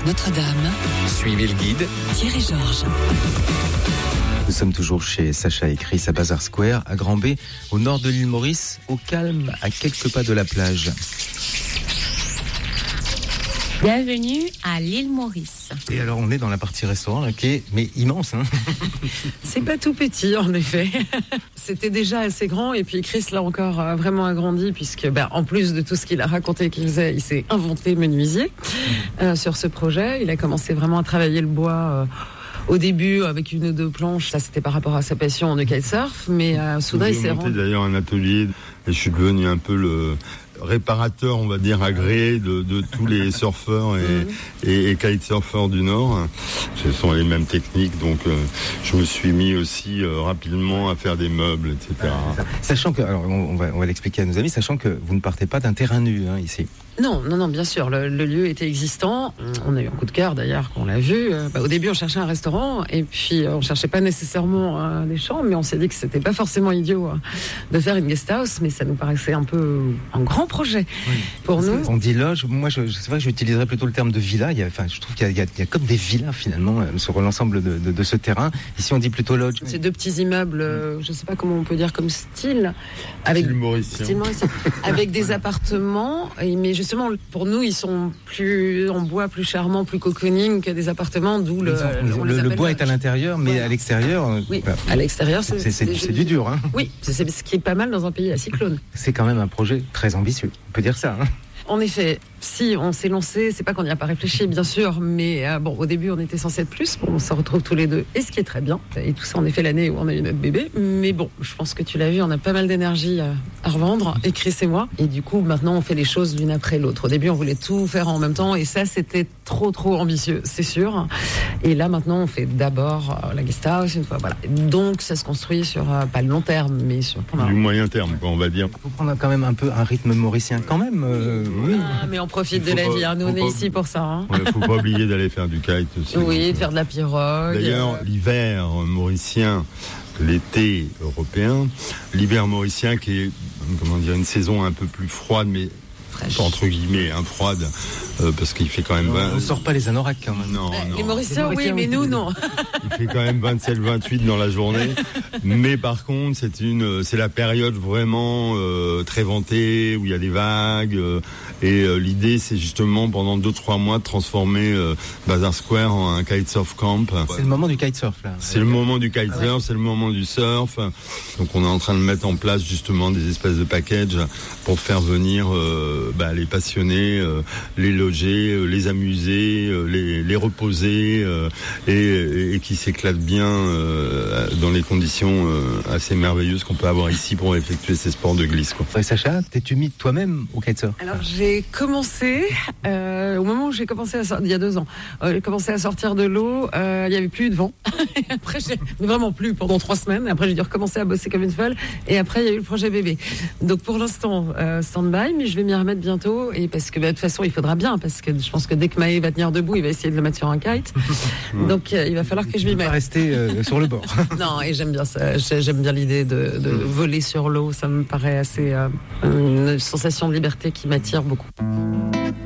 Gare Notre-Dame. Suivez le guide. Thierry Georges. Nous sommes toujours chez Sacha et Chris à Bazar Square, à Grand-Bay, au nord de l'île Maurice, au calme, à quelques pas de la plage. Bienvenue à l'île Maurice. Et alors on est dans la partie restaurant là, qui est immense. Hein. C'est pas tout petit en effet. C'était déjà assez grand et puis Chris l'a encore vraiment agrandi puisque en plus de tout ce qu'il a raconté qu'il faisait, il s'est inventé menuisier sur ce projet. Il a commencé vraiment à travailler le bois au début avec une ou deux planches. Ça c'était par rapport à sa passion de kitesurf, mais soudain il s'est rendu. J'ai monté d'ailleurs un atelier et je suis devenu un peu le réparateur, on va dire, agréé de tous les surfeurs et kitesurfers du Nord. Ce sont les mêmes techniques, donc je me suis mis aussi rapidement à faire des meubles, etc. Sachant que, alors on va l'expliquer à nos amis, sachant que vous ne partez pas d'un terrain nu ici. Non, bien sûr, le lieu était existant. On a eu un coup de cœur d'ailleurs quand on l'a vu. Au début, on cherchait un restaurant et puis on cherchait pas nécessairement des chambres, mais on s'est dit que c'était pas forcément idiot de faire une guest house, mais ça nous paraissait un peu un grand projet pour nous. On dit loge. Moi, c'est vrai que j'utiliserais plutôt le terme de villa. Je trouve qu'il y a comme des villas finalement sur l'ensemble de ce terrain. Ici, on dit plutôt lodge. C'est deux petits immeubles. Je sais pas comment on peut dire comme style, avec style mauricien, avec des appartements. Mais justement, pour nous, ils sont plus en bois, plus charmants, plus cocooning que des appartements, d'où le bois est à l'intérieur, mais à l'extérieur. Oui, à l'extérieur, c'est du dur. Hein. Oui, c'est ce qui est pas mal dans un pays à cyclone. C'est quand même un projet très ambitieux. On peut dire ça. Hein. En effet, si on s'est lancé, c'est pas qu'on n'y a pas réfléchi, bien sûr, mais au début, on était censé être plus. On se retrouve tous les deux, et ce qui est très bien. Et tout ça, en effet, l'année où on a eu notre bébé. Mais bon, je pense que tu l'as vu, on a pas mal d'énergie à revendre, et Chris et moi. Et du coup, maintenant, on fait les choses l'une après l'autre. Au début, on voulait tout faire en même temps, et ça, c'était trop ambitieux, c'est sûr. Et là, maintenant, on fait d'abord la guest house, une fois, voilà. Donc, ça se construit sur, pas le long terme, mais sur... Du moyen terme, on va dire. Il faut prendre quand même un peu un rythme mauricien, quand même. Oui. Mais on profite de la vie, nous on est ici pour ça. Faut pas oublier d'aller faire du kite aussi. Oui, de faire de la pirogue. D'ailleurs, l'hiver mauricien, l'été européen, l'hiver mauricien qui est, une saison un peu plus froide, mais fraîche. Entre guillemets, froide, parce qu'il fait quand même... On ne sort pas les anoraks quand même. Non. Les Mauriciens, oui, mais nous, non. Il fait quand même 27-28 dans la journée. Mais par contre, c'est la période vraiment très ventée, où il y a des vagues. Et l'idée, c'est justement, pendant 2-3 mois, de transformer Bazar Square en un kitesurf camp. C'est le moment du kitesurf, là. C'est le moment du kitesurf, c'est le moment du surf. Donc on est en train de mettre en place, justement, des espèces de packages pour faire venir les passionnés, les loger, les amuser, les reposer et qui s'éclatent bien dans les conditions assez merveilleuses qu'on peut avoir ici pour effectuer ces sports de glisse. Ouais, Sacha, t'es-tu mis toi-même au kitesurf? Alors j'ai commencé au moment où j'ai commencé il y a 2 ans. J'ai commencé à sortir de l'eau. Il y avait plus de vent. Et après vraiment plus pendant 3 semaines. Après j'ai dû recommencer à bosser comme une folle. Et après il y a eu le projet bébé. Donc pour l'instant stand-by, mais je vais m'y remettre bientôt. Et parce que de toute façon il faudra bien, parce que je pense que dès que Maë va tenir debout, il va essayer de le mettre sur un kite. Donc il va falloir que je m'y mette. Pas rester sur le bord. Non, et j'aime bien ça. J'aime bien l'idée de voler sur l'eau. Ça me paraît assez une sensation de liberté qui m'attire beaucoup.